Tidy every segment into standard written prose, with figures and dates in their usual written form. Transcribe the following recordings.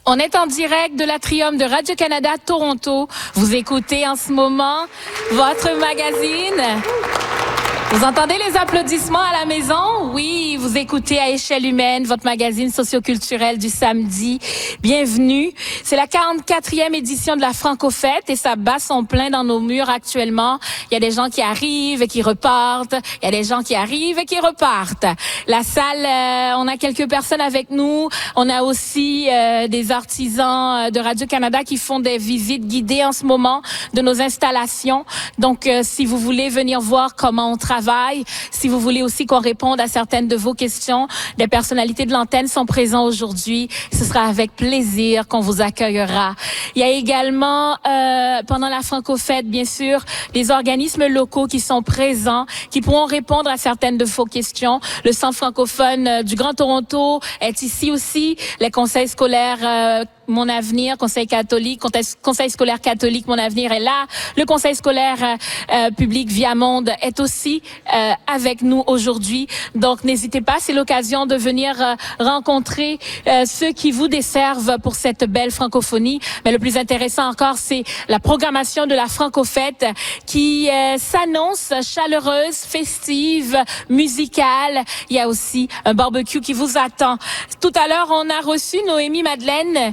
On est en direct de l'Atrium de Radio-Canada Toronto. Vous écoutez en ce moment votre magazine. Vous entendez les applaudissements à la maison? Oui, vous écoutez à échelle humaine, votre magazine socioculturel du samedi. Bienvenue. C'est la 44e édition de la Franco-Fête et ça bat son plein dans nos murs actuellement. Il y a des gens qui arrivent et qui repartent. Il y a des gens qui arrivent et qui repartent. La salle, on a quelques personnes avec nous. On a aussi des artisans de Radio-Canada qui font des visites guidées en ce moment de nos installations. Donc, si vous voulez venir voir comment on travaille, si vous voulez aussi qu'on réponde à certaines de vos questions, les personnalités de l'antenne sont présents aujourd'hui. Ce sera avec plaisir qu'on vous accueillera. Il y a également, pendant la Franco-Fête, bien sûr, des organismes locaux qui sont présents, qui pourront répondre à certaines de vos questions. Le Centre francophone du Grand Toronto est ici aussi. Les conseils scolaires Mon Avenir, Conseil catholique, Conseil scolaire catholique Mon Avenir est là. Le Conseil scolaire public Viamonde est aussi avec nous aujourd'hui. Donc, n'hésitez pas, c'est l'occasion de venir rencontrer ceux qui vous desservent pour cette belle francophonie. Mais le plus intéressant encore, c'est la programmation de la Franco-Fête qui s'annonce chaleureuse, festive, musicale. Il y a aussi un barbecue qui vous attend. Tout à l'heure, on a reçu Noémie Madeleine.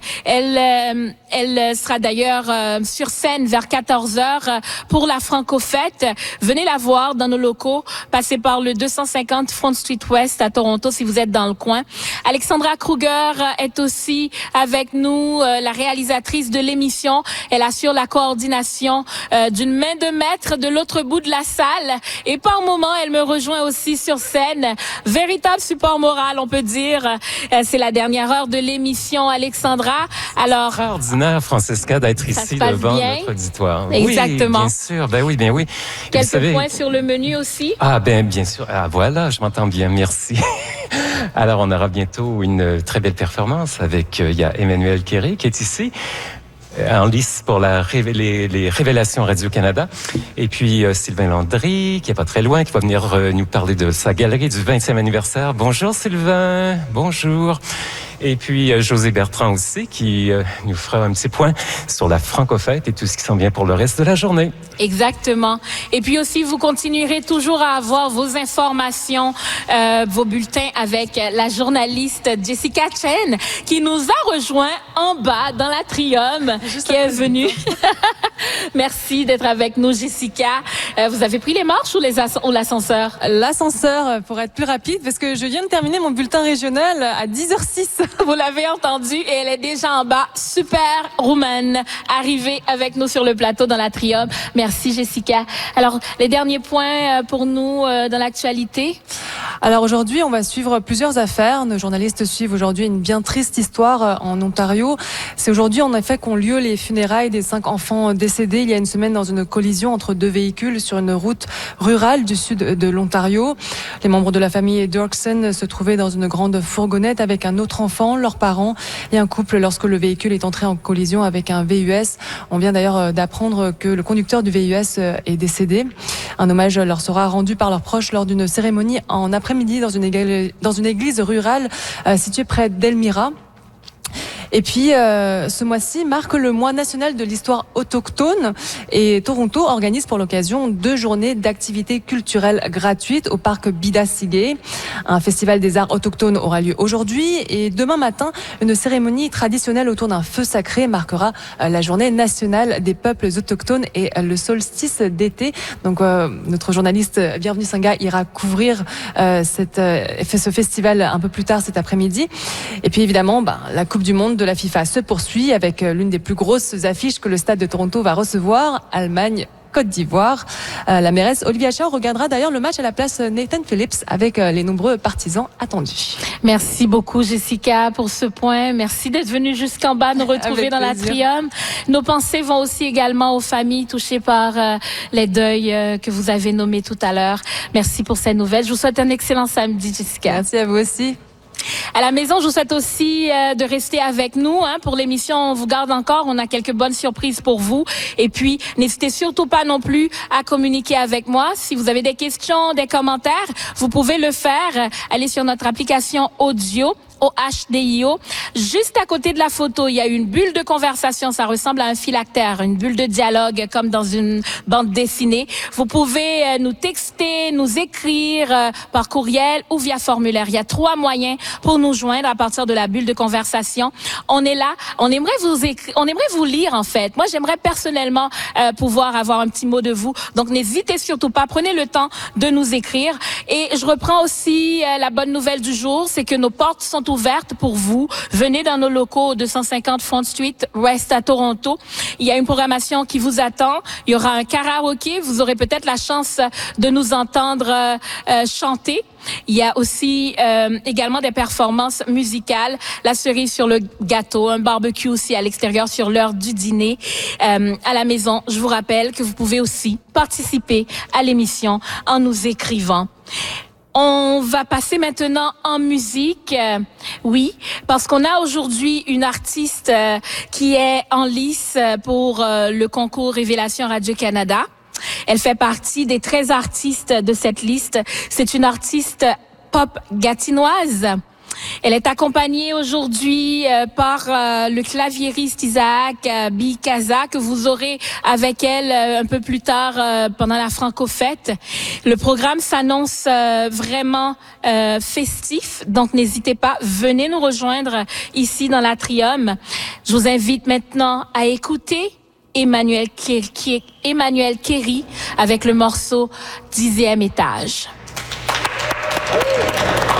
Elle sera d'ailleurs sur scène vers 14h pour la Franco-Fête. Venez la voir dans nos locaux. Passez par le 250 Front Street West à Toronto si vous êtes dans le coin. Alexandra Kruger est aussi avec nous, la réalisatrice de l'émission. Elle assure la coordination d'une main de maître de l'autre bout de la salle. Et par moment, elle me rejoint aussi sur scène. Véritable support moral, on peut dire. C'est la dernière heure de l'émission, Alexandra. Alors, extraordinaire, Francesca, d'être ici devant notre auditoire. Exactement. Oui, bien sûr. Ben oui, bien oui. Quelques points sur le menu aussi. Ah, ben bien sûr. Ah, voilà, je m'entends bien. Merci. Alors, on aura bientôt une très belle performance avec, il y a Emmanuel Quéré qui est ici, en lice pour les révélations Radio-Canada. Et puis, Sylvain Landry, qui est pas très loin, qui va venir nous parler de sa galerie du 20e anniversaire. Bonjour, Sylvain. Bonjour. Et puis, José Bertrand aussi, qui nous fera un petit point sur la Franco-Fête et tout ce qui s'en vient pour le reste de la journée. Exactement. Et puis aussi, vous continuerez toujours à avoir vos informations, vos bulletins avec la journaliste Jessica Chen, qui nous a rejoint en bas dans l'Atrium, qui est venue. Merci d'être avec nous, Jessica. Vous avez pris les marches ou l'ascenseur? L'ascenseur, pour être plus rapide, parce que je viens de terminer mon bulletin régional à 10h06. Vous l'avez entendu et elle est déjà en bas. Super Roumaine, arrivée avec nous sur le plateau dans l'Atrium. Merci, Jessica. Alors, les derniers points pour nous dans l'actualité? Alors aujourd'hui, on va suivre plusieurs affaires. Nos journalistes suivent aujourd'hui une bien triste histoire en Ontario. C'est aujourd'hui en effet qu'ont lieu les funérailles des 5 enfants décédés il y a une semaine dans une collision entre 2 véhicules sur une route rurale du sud de l'Ontario. Les membres de la famille Dirksen se trouvaient dans une grande fourgonnette avec un autre enfant, leurs parents et un couple lorsque le véhicule est entré en collision avec un VUS. On vient d'ailleurs d'apprendre que le conducteur du VUS est décédé. Un hommage leur sera rendu par leurs proches lors d'une cérémonie en après-midi dans une église rurale située près d'Elmira. Et puis, ce mois-ci marque le mois national de l'histoire autochtone et Toronto organise pour l'occasion 2 journées d'activités culturelles gratuites au parc Bidassigay. Un festival des arts autochtones aura lieu aujourd'hui et demain matin, une cérémonie traditionnelle autour d'un feu sacré marquera la journée nationale des peuples autochtones et le solstice d'été. Donc, notre journaliste Bienvenue Singa ira couvrir ce festival un peu plus tard cet après-midi. Et puis évidemment, la Coupe du Monde de la FIFA se poursuit avec l'une des plus grosses affiches que le stade de Toronto va recevoir, Allemagne Côte d'Ivoire. La mairesse Olivia Chow regardera d'ailleurs le match à la place Nathan Phillips avec les nombreux partisans attendus. Merci beaucoup Jessica pour ce point. Merci d'être venue jusqu'en bas nous retrouver dans l'Atrium. Nos pensées vont aussi également aux familles touchées par les deuils que vous avez nommés tout à l'heure. Merci pour ces nouvelles. Je vous souhaite un excellent samedi, Jessica. Merci à vous aussi. À la maison, je vous souhaite aussi de rester avec nous pour l'émission. On vous garde encore. On a quelques bonnes surprises pour vous. Et puis, n'hésitez surtout pas non plus à communiquer avec moi. Si vous avez des questions, des commentaires, vous pouvez le faire. Allez sur notre application audio au HDIO. Juste à côté de la photo, il y a une bulle de conversation. Ça ressemble à un phylactère, une bulle de dialogue comme dans une bande dessinée. Vous pouvez nous texter, nous écrire par courriel ou via formulaire. Il y a 3 moyens pour nous joindre à partir de la bulle de conversation. On est là. On aimerait vous lire en fait. Moi, j'aimerais personnellement pouvoir avoir un petit mot de vous. Donc, n'hésitez surtout pas. Prenez le temps de nous écrire. Et je reprends aussi la bonne nouvelle du jour, c'est que nos portes sont ouvertes pour vous. Venez dans nos locaux au 250 Front Street West à Toronto. Il y a une programmation qui vous attend. Il y aura un karaoké. Vous aurez peut-être la chance de nous entendre chanter. Il y a aussi également des performances musicales, la cerise sur le gâteau, un barbecue aussi à l'extérieur sur l'heure du dîner. À la maison, je vous rappelle que vous pouvez aussi participer à l'émission en nous écrivant. On va passer maintenant en musique, oui, parce qu'on a aujourd'hui une artiste qui est en lice pour le concours Révélation Radio-Canada. Elle fait partie des 13 artistes de cette liste. C'est une artiste pop gatinoise. Elle est accompagnée aujourd'hui par le claviériste Isaac Bikaza, que vous aurez avec elle un peu plus tard pendant la Franco-Fête. Le programme s'annonce vraiment festif, donc n'hésitez pas, venez nous rejoindre ici dans l'Atrium. Je vous invite maintenant à écouter Emmanuel Kerry avec le morceau 10e étage.